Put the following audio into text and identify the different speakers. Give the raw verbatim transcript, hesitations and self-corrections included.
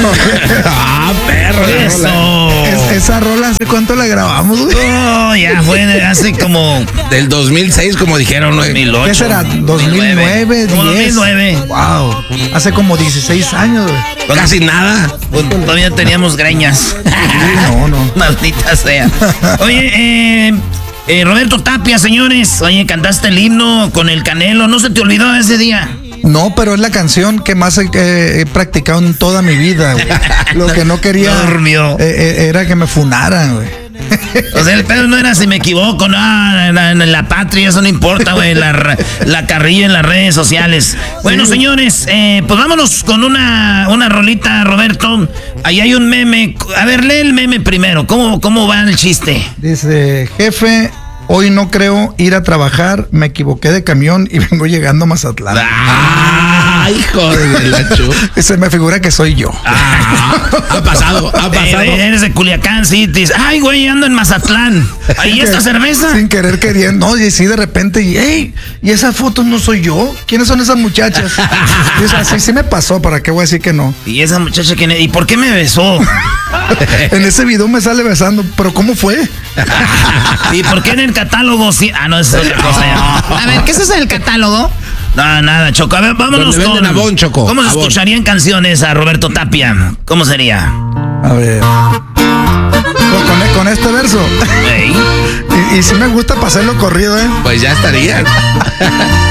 Speaker 1: Ah, perro.
Speaker 2: Eso.
Speaker 3: Es, esa rola, ¿hace cuánto la grabamos, güey?
Speaker 2: Oh, ya fue hace como
Speaker 1: Del dos mil seis, como dijeron, ¿no?
Speaker 2: dos mil ocho.
Speaker 3: ¿Qué será? ¿dos mil nueve?
Speaker 2: Como
Speaker 3: diez.
Speaker 2: dos mil nueve.
Speaker 3: Wow. Hace como dieciséis años, güey.
Speaker 1: Casi nada.
Speaker 2: Pues todavía teníamos greñas.
Speaker 3: No, no.
Speaker 2: Maldita sea. Oye, eh, eh, Roberto Tapia, señores. Oye, cantaste el himno con el Canelo. ¿No se te olvidó ese día?
Speaker 3: No, pero es la canción que más he, he- he practicado en toda mi vida, güey. Lo que no quería
Speaker 2: No durmió.
Speaker 3: eh, eh, era que me funaran, güey.
Speaker 2: O sea, el pedo no era si me equivoco, no, la, la, la patria, eso no importa, güey, la, la carrilla en las redes sociales. Bueno,
Speaker 3: Sí.
Speaker 2: señores, eh, pues vámonos con una, una rolita, Roberto. Ahí hay un meme. A ver, lee el meme primero. ¿Cómo, cómo va el chiste?
Speaker 3: Dice, jefe, hoy no creo ir a trabajar, me equivoqué de camión y vengo llegando a Mazatlán.
Speaker 1: Ah, hijo de la chu.
Speaker 3: Y se me figura que soy yo.
Speaker 1: Ah, ha pasado, ha pasado.
Speaker 2: Eh, eres de Culiacán City. Ay, güey, ando en Mazatlán. Ahí
Speaker 3: Sin
Speaker 2: esta
Speaker 3: que-
Speaker 2: cerveza.
Speaker 3: Sin querer queriendo. No, y sí, de repente, y, hey, ¿y esas fotos no soy yo? ¿Quiénes son esas muchachas? Y, o sea, sí, sí me pasó, ¿para qué voy a decir que no?
Speaker 2: Y esa muchacha que... ¿Y por qué me besó?
Speaker 3: En ese video me sale besando, pero ¿cómo fue?
Speaker 2: ¿Y por qué en el catálogo sí? Ah, no, es otra cosa ya.
Speaker 4: A ver, ¿qué es eso del catálogo?
Speaker 2: No, nada, Choco. A ver, vámonos
Speaker 1: Donde
Speaker 2: con...
Speaker 1: venden Avon, Choco.
Speaker 2: ¿Cómo se
Speaker 1: Avon.
Speaker 2: escucharían canciones a Roberto Tapia? ¿Cómo sería?
Speaker 3: A ver. Con, con- con este verso.
Speaker 2: Ey.
Speaker 3: Y, y sí me gusta pasarlo corrido, ¿eh?
Speaker 1: Pues ya estaría.